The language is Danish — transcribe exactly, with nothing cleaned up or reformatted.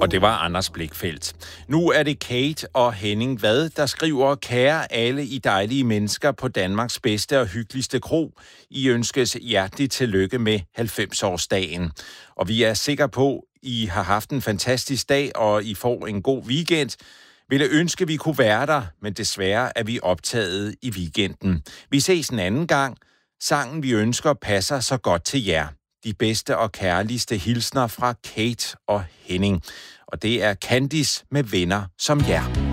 Og det var Anders Blichfeldt. Nu er det Kate og Henning Vad, der skriver: Kære alle I dejlige mennesker på Danmarks bedste og hyggeligste kro. I ønskes hjerteligt tillykke med halvfems-årsdagen. Og vi er sikre på, I har haft en fantastisk dag, og I får en god weekend. Ville ønske, vi kunne være der, men desværre er vi optaget i weekenden. Vi ses en anden gang. Sangen, vi ønsker, passer så godt til jer. De bedste og kærligste hilsner fra Kate og Henning. Og det er Candice med venner som jer.